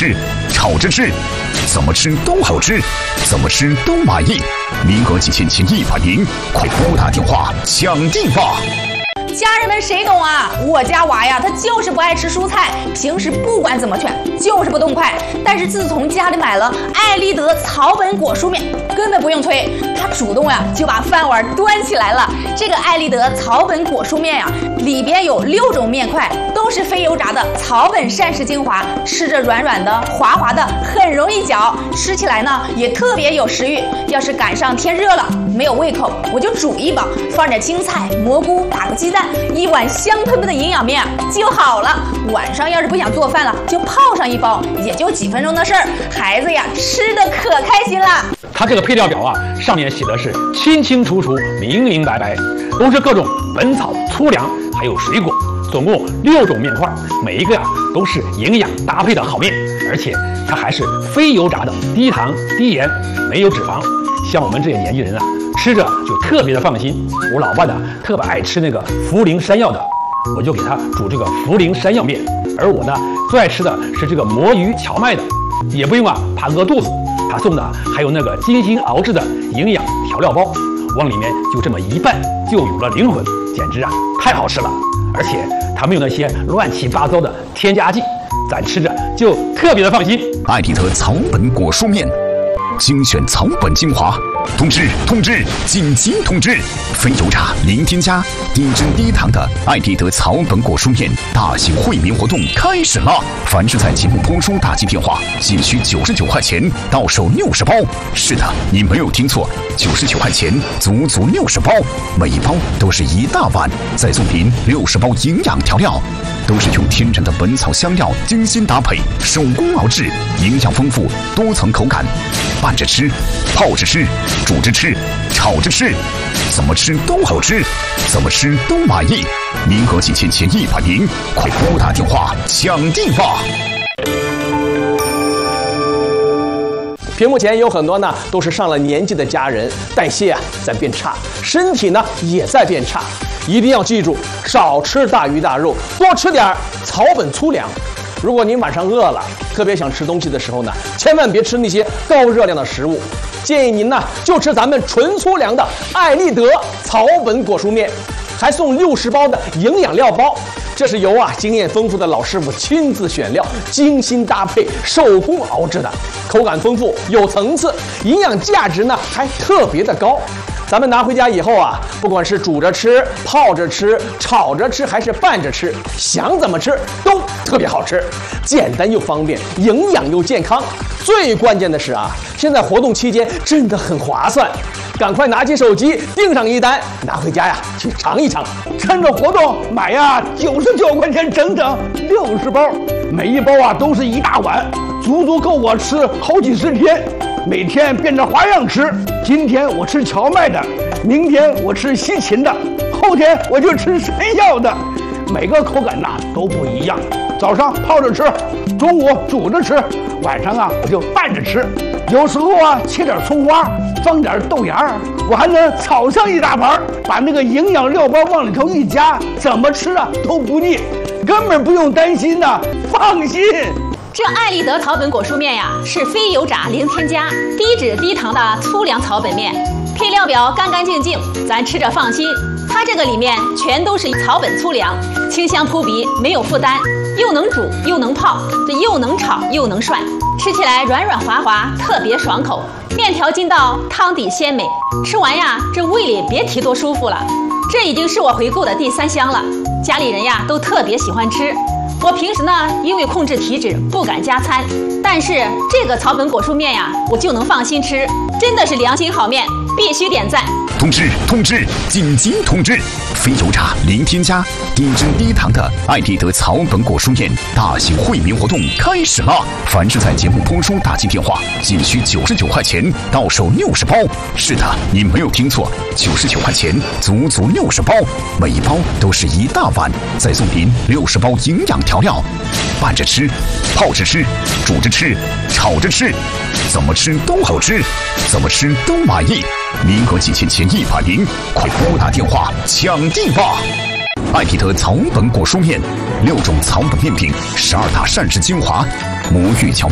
吃，炒着吃，怎么吃都好吃，怎么吃都满意。名额仅限前100名，快拨打电话抢定吧！ 家人们谁懂啊？我家娃呀，他就是不爱吃蔬菜，平时不管怎么劝，就是不动筷。但是自从家里买了爱立德草本果蔬面，根本不用催，他主动呀就把饭碗端起来了。这个爱立德草本果蔬面呀，里边有6种面块，都是非油炸的草本膳食精华，吃着软软的、滑滑的，很容易嚼，吃起来呢也特别有食欲。要是赶上天热了，没有胃口，我就煮一包，放点青菜、蘑菇，打个鸡蛋。一碗香喷喷的营养面就好了。晚上要是不想做饭了，就泡上一包，也就几分钟的事儿。孩子呀，吃的可开心了。 它这个配料表啊，上面写的是清清楚楚、明明白白，都是各种本草、粗粮，还有水果，总共6种面块，每一个呀都是营养搭配的好面，而且它还是非油炸的，低糖、低盐，没有脂肪。像我们这些年轻人啊，吃着就特别的放心。我老伴呢特别爱吃那个茯苓山药的，我就给他煮这个茯苓山药面。而我呢最爱吃的是这个魔芋荞麦的，也不用啊怕饿肚子。他送的还有那个精心熬制的营养调料包，往里面就这么一拌，就有了灵魂，简直啊太好吃了。而且它没有那些乱七八糟的添加剂，咱吃着就特别的放心。 爱立德草本果蔬面，精选草本精华。通知！通知！紧急通知！非油炸、零添加、低脂低糖的爱立德草本果蔬面大型惠民活动开始了！凡是在节目播出打进电话，仅需99块钱，到手60包。是的，你没有听错，99块钱，足足60包，每一包都是一大碗，再送您60包营养调料，都是用天然的本草香料精心搭配，手工熬制，营养丰富，多层口感，拌着吃，泡着吃，煮着吃，炒着吃，怎么吃都好吃，怎么吃都满意。名额仅限前100名，快拨打电话抢定吧！ 屏幕前有很多呢都是上了年纪的家人，代谢啊在变差，身体呢也在变差。一定要记住，少吃大鱼大肉，多吃点草本粗粮。如果您晚上饿了，特别想吃东西的时候呢，千万别吃那些高热量的食物，建议您呢就吃咱们纯粗粮的爱立德草本果蔬面，还送60包的营养料包。这是由经验丰富的老师傅亲自选料，精心搭配，手工熬制的，口感丰富，有层次，营养价值呢还特别的高。咱们拿回家以后不管是煮着吃、泡着吃、炒着吃，还是拌着吃，想怎么吃都特别好吃，简单又方便，营养又健康。最关键的是现在活动期间真的很划算，赶快拿起手机订上一单，拿回家去尝一尝。 趁着活动买99块钱，整整60包，每一包都是一大碗，足足够我吃好几十天。每天变着花样吃，今天我吃荞麦的，明天我吃西芹的，后天我就吃山药的，每个口感都不一样。早上泡着吃，中午煮着吃，晚上我就拌着吃。有时候切点葱花，放点豆芽，我还能炒上一大盘，把那个营养料包往里头一加，怎么吃都不腻，根本不用担心放心。 这爱立德草本果蔬面呀，是非油炸、零添加、低脂低糖的粗粮草本面，配料表干干净净，咱吃着放心。它这个里面全都是草本粗粮，清香扑鼻，没有负担，又能煮又能泡，这又能炒又能涮，吃起来软软滑滑，特别爽口。面条筋道，汤底鲜美，吃完这胃里别提多舒服了。这已经是我回购的第3箱了，家里人都特别喜欢吃。我平时呢，因为控制体脂不敢加餐，但是这个草本果蔬面我就能放心吃，真的是良心好面，必须点赞。 通知！通知！紧急通知！非油炸、零添加、低脂低糖的爱立德草本果蔬面大型惠民活动开始了！凡是在节目播出打进电话，仅需99块钱，到手60包。是的，你没有听错，99块钱，足足60包，每一包都是一大碗，再送您60包营养调料，拌着吃，泡着吃，煮着吃，炒着吃，怎么吃都好吃，怎么吃都满意。名额仅限前100名，快拨打电话抢定吧！爱立德草本果蔬面，6种草本面饼，12大膳食精华，魔芋荞